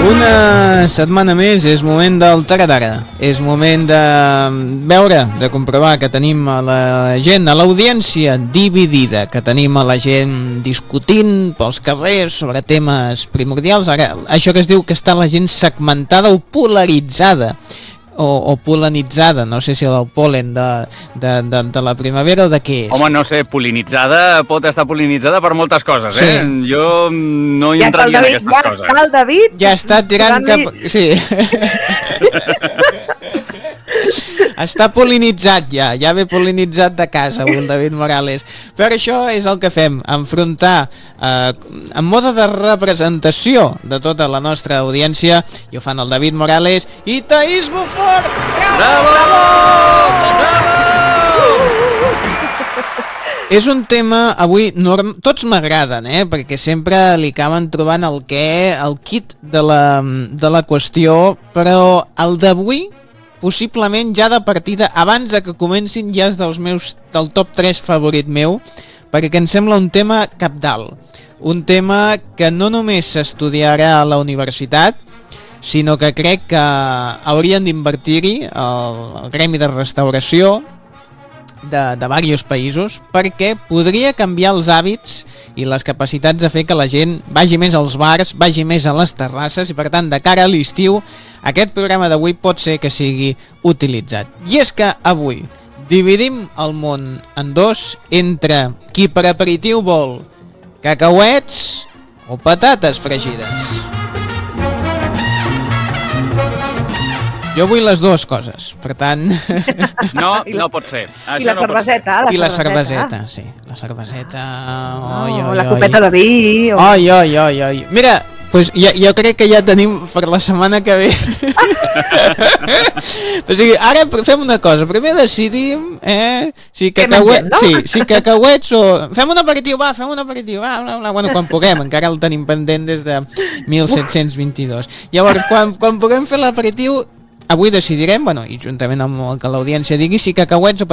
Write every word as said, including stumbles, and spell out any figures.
Una setmana més és moment del taradara. És moment de veure, de comprovar que tenim a la gent, a l'audiència dividida, que tenim a la gent discutint pels carrers sobre temes primordials. Ara, això que es diu que està la gent segmentada o polaritzada. O, o polinitzada, no sé si el pol·len de, de, de, de la primavera o de què és. Home, no sé, polinitzada pot estar polinitzada per moltes coses, sí. eh? Jo no hi ja entraria David, en aquestes ja coses. Ja està el David. Ja està tirant cap... Sí. Està polinitzat ja, ja ve polinitzat de casa avui el David Morales. Per això és el que fem, enfrontar eh, en mode de representació de tota la nostra audiència, i ho fan el David Morales i Taís Bufort. Bravo! Bravo! Bravo! És un tema avui norm... tots m'agraden, eh? Perquè sempre li acaben trobant el què, el kit de la, de la qüestió, però el d'avui possiblement ja de partida, abans de que comencin, ja és dels meus, del top tres favorit meu, perquè em sembla un tema cabdal, un tema que no només s'estudiarà a la universitat, sinó que crec que haurien d'invertir-hi el, el gremi de restauració de, de diversos països, perquè podria canviar els hàbits i les capacitats de fer que la gent vagi més als bars, vagi més a les terrasses, i per tant, de cara a l'estiu, aquest programa d'avui pot ser que sigui utilitzat. I és que avui dividim el món en dos, entre qui per aperitiu vol cacauets o patates fregides. Jo vull les dues coses, per tant... No, no pot ser. I la cerveseta. I la cerveseta, sí. La cerveseta... Oi, oi, la copeta de vi... Oi, oi, oi, oi. Mira, pues ja, jo crec que ja tenim per la setmana que ve. O sigui, ara fem una cosa. Primer decidim, eh, si cacauets, no? sí, si cacauets o... Fem un aperitiu, va, fem un aperitiu, va, bla, bla. Bueno, quan puguem, encara el tenim pendent des de mil set-cents vint-i-dos. Llavors, quan, quan puguem fer l'aperitiu, avui decidirem, bueno, i juntament amb el que l'audiència digui, si cacauets o